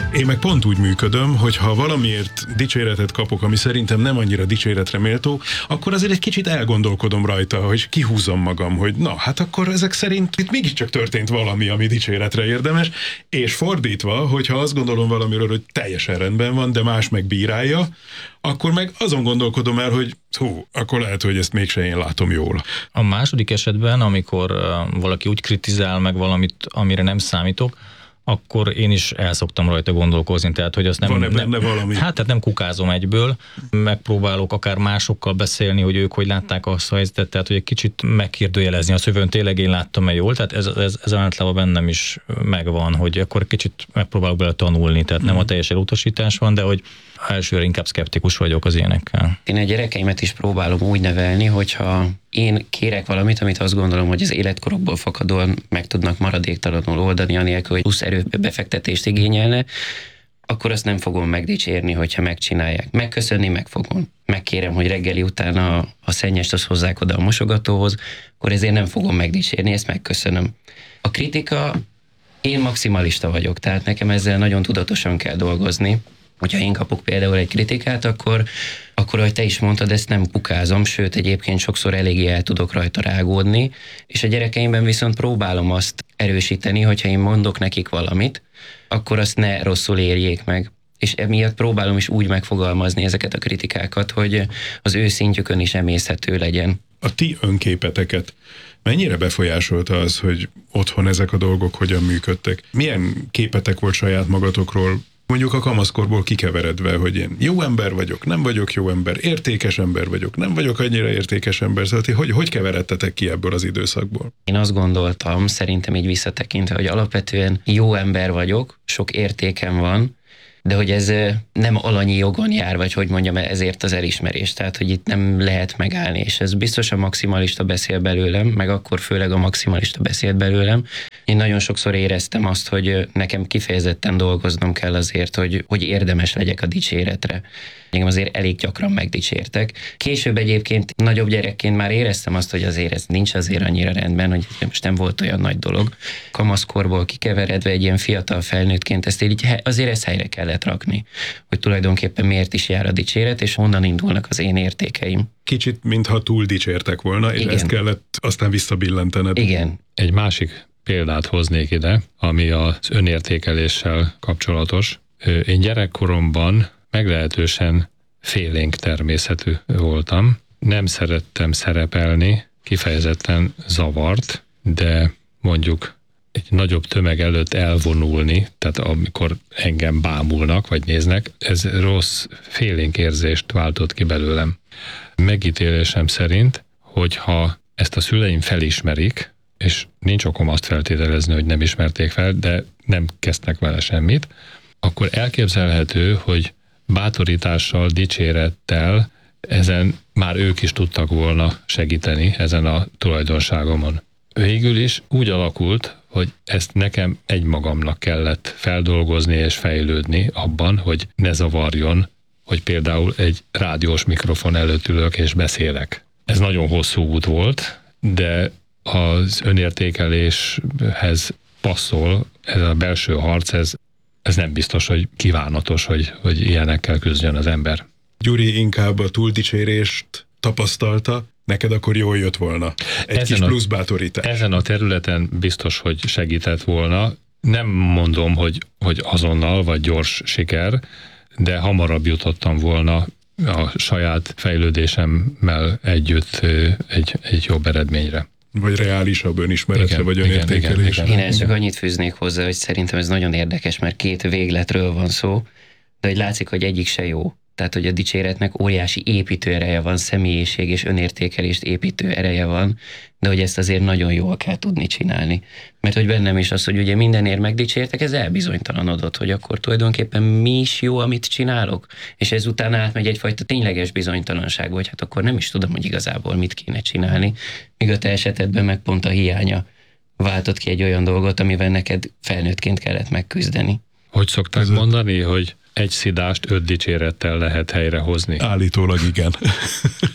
Én meg pont úgy működöm, hogy ha valamiért dicséretet kapok, ami szerintem nem annyira dicséretre méltó, akkor azért egy kicsit elgondolkodom rajta, hogy kihúzom magam, hogy na, hát akkor ezek szerint itt mégiscsak történt valami, ami dicséretre érdemes, és fordítva, hogyha azt gondolom valamiről, hogy teljesen rendben van, de más meg bírálja, akkor meg azon gondolkodom el, hogy akkor lehet, hogy ezt mégse én látom jól. A második esetben, amikor valaki úgy kritizál meg valamit, amire nem számítok, akkor én is el szoktam rajta gondolkozni, tehát hogy azt nem... Van-e benne valami? Hát tehát nem kukázom egyből, megpróbálok akár másokkal beszélni, hogy ők hogy látták azt a helyzetet, tehát hogy egy kicsit megkérdőjelezni a szövőn, tényleg én láttam-e jól, tehát ez általában bennem is megvan, hogy akkor kicsit megpróbálok bele tanulni, tehát nem a teljes elutasítás van, de hogy elsőre inkább szkeptikus vagyok az ilyenekkel. Én a gyerekeimet is próbálom úgy nevelni, hogyha én kérek valamit, amit azt gondolom, hogy az életkorokból fakadóan meg tudnak maradéktalanul oldani, anélkül, hogy plusz erőbefektetést igényelne, akkor azt nem fogom megdicsérni, hogyha megcsinálják. Megköszönni meg fogom. Megkérem, hogy reggeli után a szennyest azt hozzák oda a mosogatóhoz, akkor ezért nem fogom megdicsérni, ezt megköszönöm. A kritika, én maximalista vagyok, tehát nekem ezzel nagyon tudatosan kell dolgozni. Hogyha én kapok például egy kritikát, akkor ahogy te is mondtad, ezt nem pukázom, sőt egyébként sokszor eléggé el tudok rajta rágódni, és a gyerekeimben viszont próbálom azt erősíteni, hogyha én mondok nekik valamit, akkor azt ne rosszul érjék meg. És emiatt próbálom is úgy megfogalmazni ezeket a kritikákat, hogy az ő szintjükön is emészhető legyen. A ti önképeteket mennyire befolyásolta az, hogy otthon ezek a dolgok hogyan működtek? Milyen képetek volt saját magatokról, mondjuk a kamaszkorból kikeveredve, hogy én jó ember vagyok, nem vagyok jó ember, értékes ember vagyok, nem vagyok annyira értékes ember, szóval hogy keveredtetek ki ebből az időszakból? Én azt gondoltam, szerintem így visszatekintve, hogy alapvetően jó ember vagyok, sok értékem van, de hogy ez nem alanyi jogon jár, vagy hogy mondjam, ezért az elismerés. Tehát, hogy itt nem lehet megállni, és ez biztos a maximalista beszél belőlem, meg akkor főleg a maximalista beszélt belőlem. Én nagyon sokszor éreztem azt, hogy nekem kifejezetten dolgoznom kell azért, hogy érdemes legyek a dicséretre. Engem azért elég gyakran megdicsértek. Később egyébként nagyobb gyerekként már éreztem azt, hogy azért ez nincs azért annyira rendben, hogy most nem volt olyan nagy dolog. Kamaszkorból kikeveredve egy ilyen fiatal felnőttként azért ezt helyre kellett rakni, hogy tulajdonképpen miért is jár a dicséret, és honnan indulnak az én értékeim. Kicsit, mintha túl dicsértek volna, és ezt kellett aztán visszabillentened. Igen. Egy másik példát hoznék ide, ami az önértékeléssel kapcsolatos. Én gyerekkoromban meglehetősen félénk természetű voltam. Nem szerettem szerepelni, kifejezetten zavart, de mondjuk egy nagyobb tömeg előtt elvonulni, tehát amikor engem bámulnak, vagy néznek, ez rossz félénk érzést váltott ki belőlem. Megítélésem szerint, hogyha ezt a szüleim felismerik, és nincs okom azt feltételezni, hogy nem ismerték fel, de nem kezdtek vele semmit, akkor elképzelhető, hogy bátorítással, dicsérettel ezen már ők is tudtak volna segíteni, ezen a tulajdonságomon. Végül is úgy alakult, hogy ezt nekem egymagamnak kellett feldolgozni és fejlődni abban, hogy ne zavarjon, hogy például egy rádiós mikrofon előtt ülök és beszélek. Ez nagyon hosszú út volt, de az önértékeléshez passzol, ez a belső harc, ez nem biztos, hogy kívánatos, hogy ilyenekkel küzdjön az ember. Gyuri inkább a túldicsérést tapasztalta, neked akkor jól jött volna egy kis plusz bátorítás. Ezen a területen biztos, hogy segített volna. Nem mondom, hogy azonnal vagy gyors siker, de hamarabb jutottam volna a saját fejlődésemmel együtt egy jobb eredményre. Vagy reálisabb önismeretre, vagy önértékelésre. Én ezt csak annyit fűznék hozzá, hogy szerintem ez nagyon érdekes, mert két végletről van szó, de hogy látszik, hogy egyik se jó. Tehát, hogy a dicséretnek óriási építő ereje van, személyiség és önértékelést építő ereje van, de hogy ezt azért nagyon jól kell tudni csinálni. Mert hogy bennem is az, hogy ugye mindenért megdicsértek, ez elbizonytalanodott, hogy akkor tulajdonképpen mi is jó, amit csinálok, és ezután átmegy egyfajta tényleges bizonytalanság, hogy hát akkor nem is tudom, hogy igazából mit kéne csinálni, míg a te esetedben meg pont a hiánya váltott ki egy olyan dolgot, amivel neked felnőttként kellett megküzdeni. Hogy szokták mondani, hogy egy szidást 5 dicsérettel lehet helyrehozni? Állítólag igen.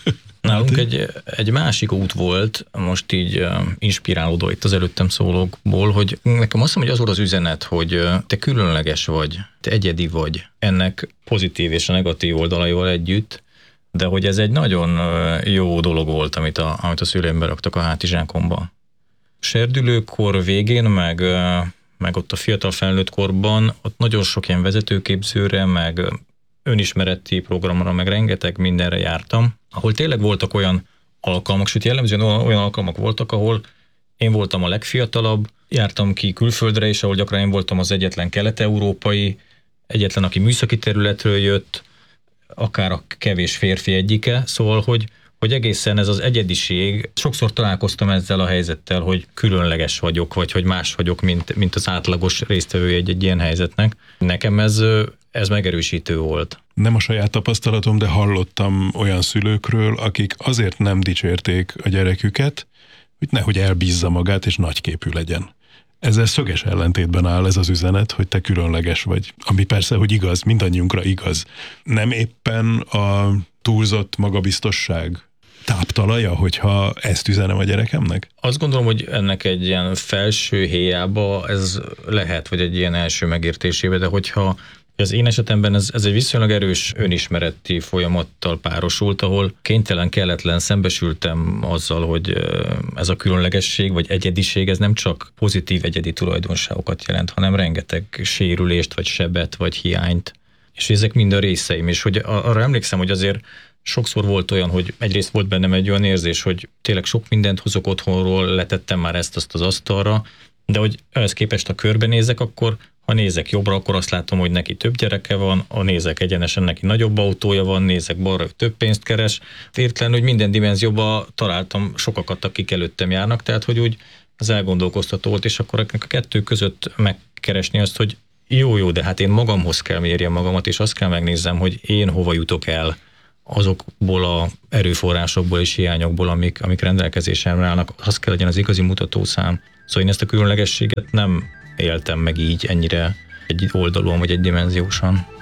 Nálunk egy másik út volt, most így inspirálódó itt az előttem szólókból, hogy nekem azt mondom, hogy az volt az üzenet, hogy te különleges vagy, te egyedi vagy. Ennek pozitív és a negatív oldalaival együtt, de hogy ez egy nagyon jó dolog volt, amit a szüleim beraktak a hátizsákomba. Serdülőkor végén, meg ott a fiatal felnőtt korban, ott nagyon sok ilyen vezetőképzőre, meg önismereti programra, meg rengeteg mindenre jártam, ahol tényleg voltak olyan alkalmak, sőt jellemzően olyan alkalmak voltak, ahol én voltam a legfiatalabb, jártam ki külföldre is, ahol gyakran én voltam az egyetlen kelet-európai, egyetlen, aki műszaki területről jött, akár a kevés férfi egyike, szóval, hogy egészen ez az egyediség, sokszor találkoztam ezzel a helyzettel, hogy különleges vagyok, vagy hogy más vagyok, mint az átlagos résztvevője egy ilyen helyzetnek. Nekem ez megerősítő volt. Nem a saját tapasztalatom, de hallottam olyan szülőkről, akik azért nem dicsérték a gyereküket, hogy nehogy elbízza magát és nagyképű legyen. Ezzel szöges ellentétben áll ez az üzenet, hogy te különleges vagy. Ami persze, hogy igaz, mindannyiunkra igaz. Nem éppen a túlzott magabiztosság táptalaja, hogyha ezt üzenem a gyerekemnek? Azt gondolom, hogy ennek egy ilyen felső héjába ez lehet, vagy egy ilyen első megértésébe, de hogyha az én esetemben ez egy viszonylag erős önismereti folyamattal párosult, ahol kelletlen szembesültem azzal, hogy ez a különlegesség vagy egyediség, ez nem csak pozitív egyedi tulajdonságokat jelent, hanem rengeteg sérülést, vagy sebet, vagy hiányt. És ezek mind a részeim, és hogy arra emlékszem, hogy azért sokszor volt olyan, hogy egyrészt volt bennem egy olyan érzés, hogy tényleg sok mindent hozok otthonról, letettem már ezt-azt az asztalra, de hogy ehhez képest, ha körbenézek, akkor ha nézek jobbra, akkor azt látom, hogy neki több gyereke van, ha nézek egyenesen, neki nagyobb autója van, nézek balra, több pénzt keres. Értlenül, hogy minden dimenzióban találtam sokakat, akik előttem járnak, tehát hogy úgy az elgondolkoztató volt, és akkor a kettő között megkeresni azt, hogy jó, de hát én magamhoz kell mérjem magamat, és azt kell megnézzem, hogy én hova jutok el azokból a erőforrásokból és hiányokból, amik rendelkezésemre állnak, az kell legyen az igazi mutatószám. Szóval én ezt a különlegességet nem éltem meg így ennyire egy oldalon vagy egy dimenziósan.